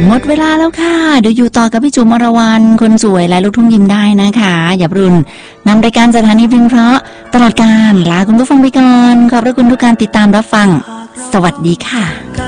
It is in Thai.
หมดเวลาแล้วค่ะเดี๋ยวอยู่ต่อกับพี่จุ๋มอรวรรณคนสวยและลูกทุ่งยิ้มได้นะคะอย่าปรุนนำรายการสถานีเพลงเพราะตลอดการลาคุณผู้ฟังไปก่อนขอบพระคุณทุกการติดตามรับฟังสวัสดีค่ะ